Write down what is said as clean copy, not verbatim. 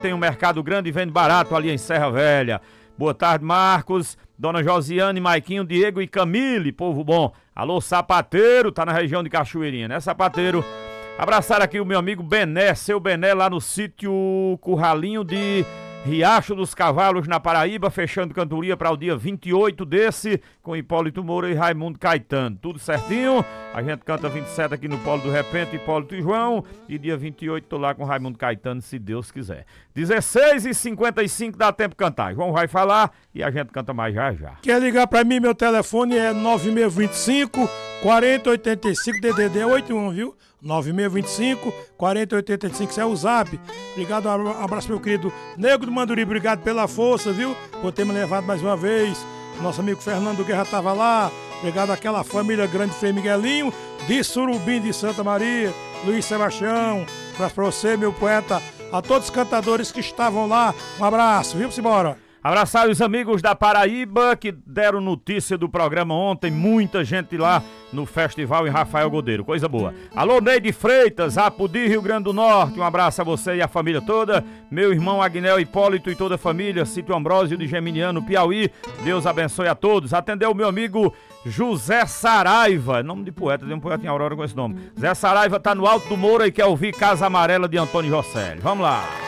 tem um mercado grande e vende barato ali em Serra Velha. Boa tarde, Marcos, Dona Josiane, Maiquinho, Diego e Camille, povo bom. Alô, sapateiro, tá na região de Cachoeirinha, né, sapateiro? Abraçar aqui o meu amigo Bené, seu Bené, lá no sítio Curralinho de Riacho dos Cavalos, na Paraíba, fechando cantoria para o dia 28 desse, com Hipólito Moura e Raimundo Caetano. Tudo certinho? A gente canta 27 aqui no Polo do Repente, Hipólito e João, e dia 28 tô lá com Raimundo Caetano, se Deus quiser. 16h55 dá tempo de cantar. João vai falar e a gente canta mais já já. Quer ligar para mim? Meu telefone é 9625 4085 DDD 81, viu? 9625 4085, isso é o Zap. Obrigado, abraço meu querido Nego do Manduri, obrigado pela força, viu? Por ter me levado mais uma vez. Nosso amigo Fernando Guerra tava lá. Obrigado àquela família grande Frei Miguelinho, de Surubim de Santa Maria, Luiz Sebastião. Abraço pra você, meu poeta, a todos os cantadores que estavam lá. Um abraço, viu? Simbora. Abraçar os amigos da Paraíba que deram notícia do programa ontem, muita gente lá no festival em Rafael Godeiro, coisa boa. Alô, Neide Freitas, Apodi, Rio Grande do Norte, um abraço a você e a família toda. Meu irmão Agnel Hipólito e toda a família, Sítio Ambrósio de Geminiano, Piauí, Deus abençoe a todos. Atendeu o meu amigo José Saraiva, nome de poeta, tem um poeta em Aurora com esse nome. Zé Saraiva tá no Alto do Moura e quer ouvir Casa Amarela de Antônio José. Vamos lá.